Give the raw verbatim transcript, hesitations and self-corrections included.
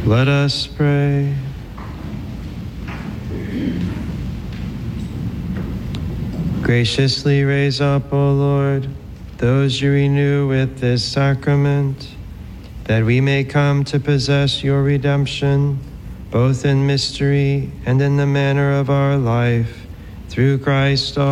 Let us pray. Graciously raise up, O Lord, those you renew with this sacrament, that we may come to possess your redemption, both in mystery and in the manner of our life, through Christ our